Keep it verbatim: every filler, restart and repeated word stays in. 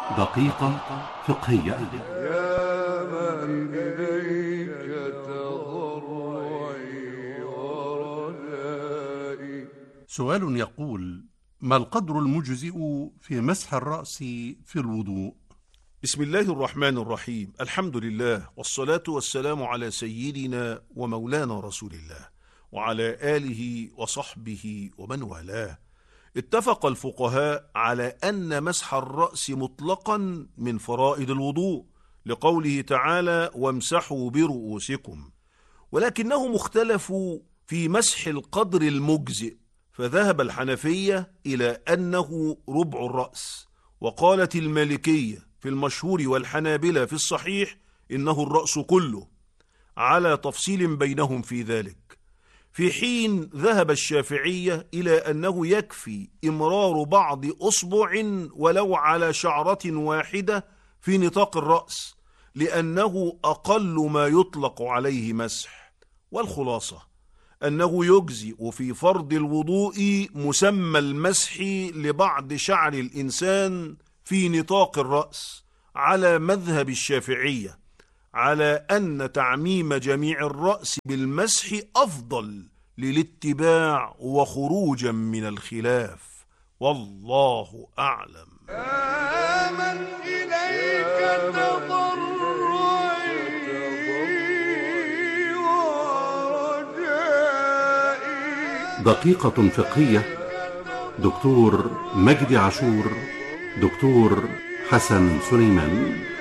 دقيقة فقهية. يا من إليك تضرعي ورجائي. سؤال يقول: ما القدر المجزئ في مسح الرأس في الوضوء؟ بسم الله الرحمن الرحيم. الحمد لله والصلاة والسلام على سيدنا ومولانا رسول الله وعلى آله وصحبه ومن والاه. اتفق الفقهاء على أن مسح الرأس مطلقا من فرائض الوضوء لقوله تعالى: وامسحوا برؤوسكم، ولكنهم اختلفوا في مسح القدر المجزئ، فذهب الحنفية إلى أنه ربع الرأس، وقالت المالكية في المشهور والحنابلة في الصحيح إنه الرأس كله، على تفصيل بينهم في ذلك، في حين ذهب الشافعية إلى أنه يكفي إمرار بعض أصبع ولو على شعرة واحدة في نطاق الرأس، لأنه أقل ما يطلق عليه مسح. والخلاصة أنه يجزئ في فرض الوضوء مسمى المسح لبعض شعر الإنسان في نطاق الرأس على مذهب الشافعية، على أن تعميم جميع الرأس بالمسح أفضل للاتباع وخروجا من الخلاف، والله أعلم. يا من إليك تضرعي ورجائي. دقيقة فقهية. دكتور مجدي عاشور، دكتور حسن سليمان.